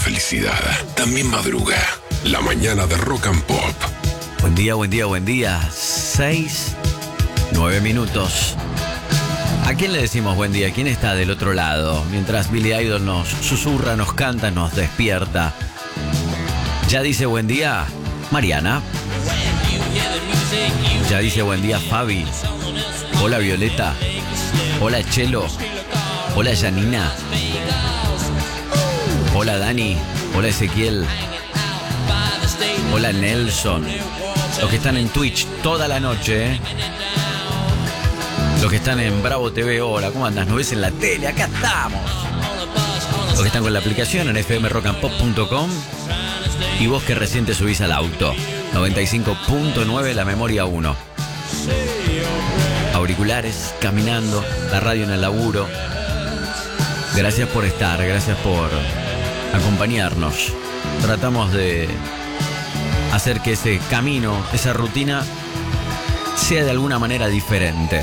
felicidad también madruga. La mañana de Rock and Pop. Buen día, buen día, buen día. 6:09. ¿A quién le decimos buen día? ¿Quién está del otro lado? Mientras Billy Idol nos susurra, nos canta, nos despierta. Ya dice buen día Mariana. Ya dice buen día Fabi. Hola Violeta. Hola Chelo. Hola Janina. Hola Dani. Hola Ezequiel. Hola Nelson. Los que están en Twitch toda la noche, ¿eh? Los que están en Bravo TV, hola, ¿cómo andas? ¿Nos ves en la tele? Acá estamos. Los que están con la aplicación en fmrockandpop.com. Y vos que recién te subís al auto. 95.9, la memoria 1. Auriculares, caminando, la radio en el laburo. Gracias por estar, gracias por acompañarnos. Tratamos de hacer que ese camino, esa rutina, sea de alguna manera diferente.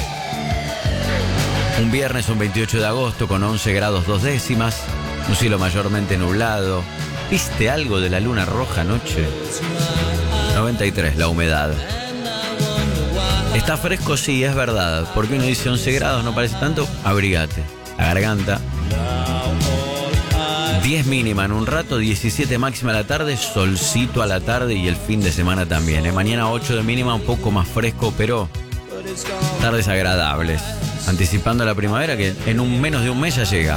Un viernes, un 28 de agosto, con 11 grados 2 décimas, un cielo mayormente nublado. ¿Viste algo de la luna roja anoche? 93, la humedad. Está fresco, sí, es verdad. Porque uno dice 11 grados, no parece tanto. Abrigate. La garganta. 10 mínima en un rato, 17 máxima a la tarde, solcito a la tarde y el fin de semana también. Mañana 8 de mínima, un poco más fresco, pero tardes agradables. Anticipando la primavera que en menos de un mes ya llega.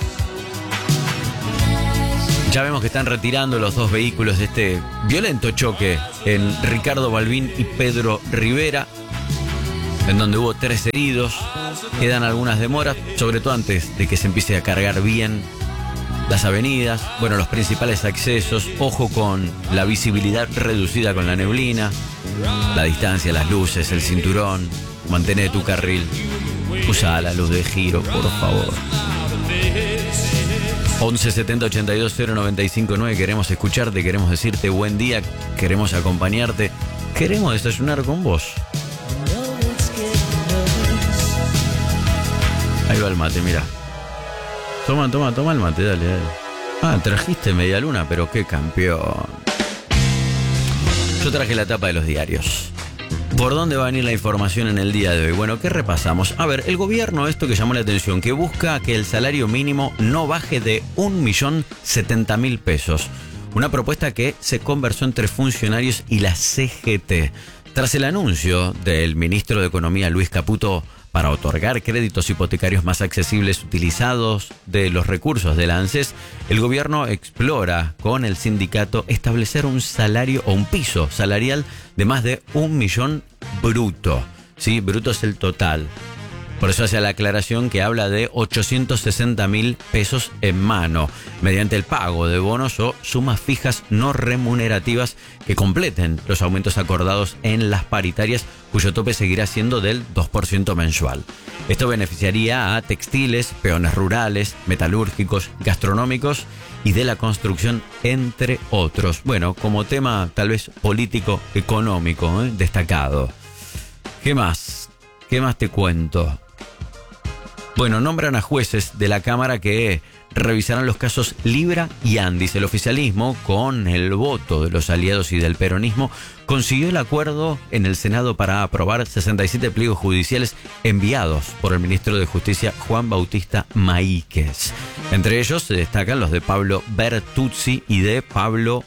Ya vemos que están retirando los dos vehículos de este violento choque en Ricardo Balbín y Pedro Rivera, en donde hubo 3 heridos. Quedan algunas demoras, sobre todo antes de que se empiece a cargar bien las avenidas, bueno, los principales accesos. Ojo con la visibilidad reducida con la neblina, la distancia, las luces, el cinturón. Mantén tu carril. Usa la luz de giro, por favor. 11 70 82 0 95 9. Queremos escucharte, queremos decirte buen día, queremos acompañarte, queremos desayunar con vos. Ahí va el mate, mira. Toma el mate, dale. Ah, trajiste media luna, pero qué campeón. Yo traje la tapa de los diarios. ¿Por dónde va a venir la información en el día de hoy? Bueno, ¿qué repasamos? A ver, el gobierno, esto que llamó la atención, que busca que el salario mínimo no baje de 1.070.000 pesos. Una propuesta que se conversó entre funcionarios y la CGT. Tras el anuncio del ministro de Economía, Luis Caputo, para otorgar créditos hipotecarios más accesibles utilizados de los recursos de la ANSES, el gobierno explora con el sindicato establecer un salario o un piso salarial de más de 1 millón bruto. Sí, bruto es el total. Por eso hace la aclaración que habla de 860.000 pesos en mano, mediante el pago de bonos o sumas fijas no remunerativas que completen los aumentos acordados en las paritarias, cuyo tope seguirá siendo del 2% mensual. Esto beneficiaría a textiles, peones rurales, metalúrgicos, gastronómicos y de la construcción, entre otros. Bueno, como tema tal vez político, económico, destacado. ¿Qué más? ¿Qué más te cuento? Bueno, nombran a jueces de la Cámara que revisarán los casos Libra y Andis. El oficialismo, con el voto de los aliados y del peronismo, consiguió el acuerdo en el Senado para aprobar 67 pliegos judiciales enviados por el ministro de Justicia, Juan Bautista Maíquez. Entre ellos se destacan los de Pablo Bertuzzi y de Pablo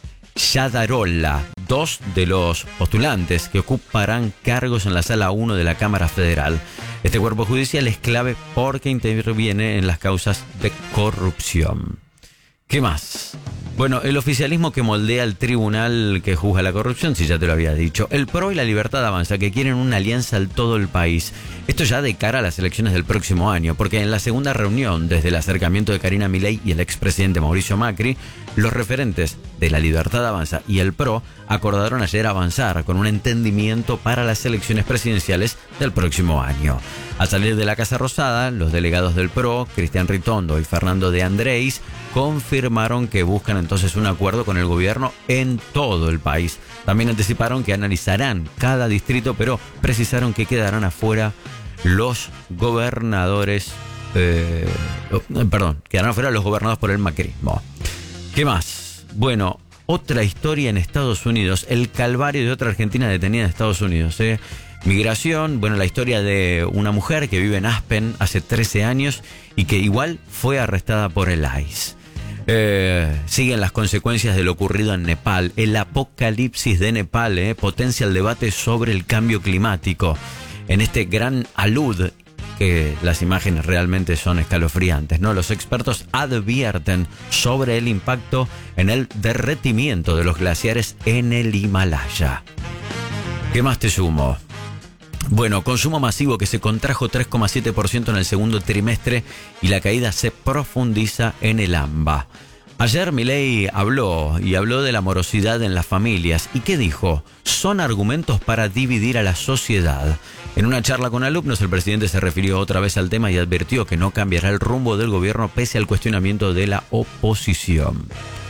Yadarola, 2 de los postulantes que ocuparán cargos en la Sala 1 de la Cámara Federal. Este cuerpo judicial es clave porque interviene en las causas de corrupción. ¿Qué más? Bueno, el oficialismo que moldea el tribunal que juzga la corrupción, si ya te lo había dicho. El PRO y la Libertad Avanza, que quieren una alianza en todo el país. Esto ya de cara a las elecciones del próximo año, porque en la segunda reunión, desde el acercamiento de Karina Milei y el expresidente Mauricio Macri, los referentes de la Libertad Avanza y el PRO acordaron ayer avanzar con un entendimiento para las elecciones presidenciales del próximo año. Al salir de la Casa Rosada, los delegados del PRO, Cristian Ritondo y Fernando de Andrés, confirmaron que buscan entonces un acuerdo con el gobierno en todo el país. También anticiparon que analizarán cada distrito, pero precisaron que quedarán afuera los gobernadores, quedarán afuera los gobernados por el macrismo. ¿Qué más? Bueno, otra historia en Estados Unidos. El calvario de otra argentina detenida en Estados Unidos. Migración, bueno, la historia de una mujer que vive en Aspen hace 13 años y que igual fue arrestada por el ICE. Siguen las consecuencias de lo ocurrido en Nepal. El apocalipsis de Nepal potencia el debate sobre el cambio climático. En este gran alud, que las imágenes realmente son escalofriantes, ¿no? Los expertos advierten sobre el impacto en el derretimiento de los glaciares en el Himalaya. ¿Qué más te sumo? Bueno, consumo masivo que se contrajo 3,7% en el segundo trimestre y la caída se profundiza en el AMBA. Ayer Milei habló de la morosidad en las familias. ¿Y qué dijo? Son argumentos para dividir a la sociedad. En una charla con alumnos, el presidente se refirió otra vez al tema y advirtió que no cambiará el rumbo del gobierno pese al cuestionamiento de la oposición.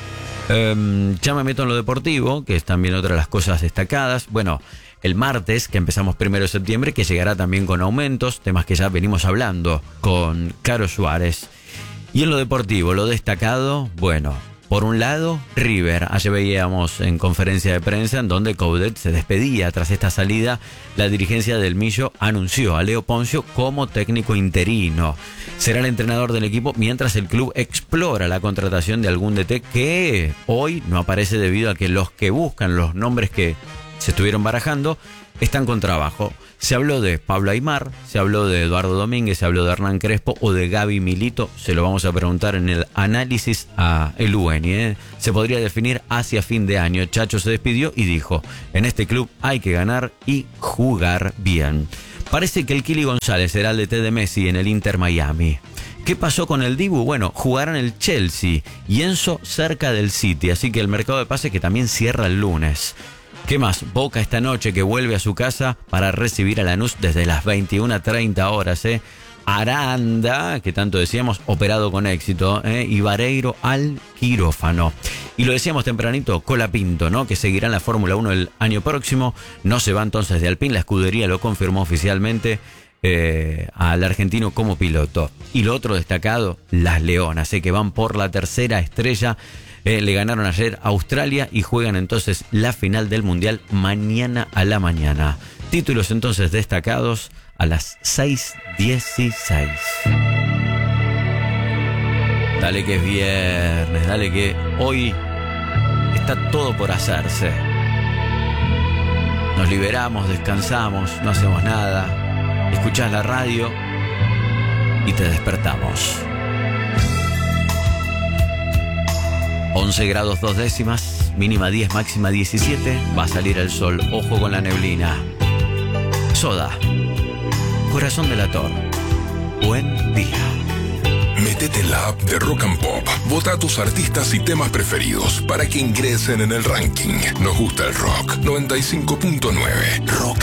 Ya me meto en lo deportivo, que es también otra de las cosas destacadas. Bueno, el martes, que empezamos 1 de septiembre, que llegará también con aumentos, temas que ya venimos hablando con Caro Suárez. Y en lo deportivo, lo destacado, bueno, por un lado, River. Ayer veíamos en conferencia de prensa en donde Coudet se despedía. Tras esta salida, la dirigencia del Millo anunció a Leo Poncio como técnico interino. Será el entrenador del equipo mientras el club explora la contratación de algún DT que hoy no aparece debido a que los que buscan los nombres que se estuvieron barajando están con trabajo. Se habló de Pablo Aimar, se habló de Eduardo Domínguez, se habló de Hernán Crespo o de Gaby Milito. Se lo vamos a preguntar en el análisis a el UNI. Se podría definir hacia fin de año. Chacho se despidió y dijo: en este club hay que ganar y jugar bien. Parece que el Kili González será el DT de Messi en el Inter Miami. ¿Qué pasó con el Dibu? Bueno, jugarán el Chelsea y Enzo cerca del City. Así que el mercado de pases que también cierra el lunes. ¿Qué más? Boca esta noche que vuelve a su casa para recibir a Lanús desde las 21:30 horas. Aranda, que tanto decíamos, operado con éxito. Y Vareiro al quirófano. Y lo decíamos tempranito, Colapinto, ¿no? Que seguirá en la Fórmula 1 el año próximo. No se va entonces de Alpine. La escudería lo confirmó oficialmente al argentino como piloto. Y lo otro destacado, las Leonas, que van por la tercera estrella. Le ganaron ayer a Australia y juegan entonces la final del Mundial mañana a la mañana. Títulos entonces destacados a las 6:16. Dale que es viernes, dale que hoy está todo por hacerse. Nos liberamos, descansamos, no hacemos nada. Escuchás la radio y te despertamos. 11 grados 2 décimas, mínima 10, máxima 17. Va a salir el sol, ojo con la neblina. Soda, Corazón Delator. Buen día. Métete en la app de Rock and Pop. Vota a tus artistas y temas preferidos para que ingresen en el ranking. Nos gusta el rock. 95.9 Rock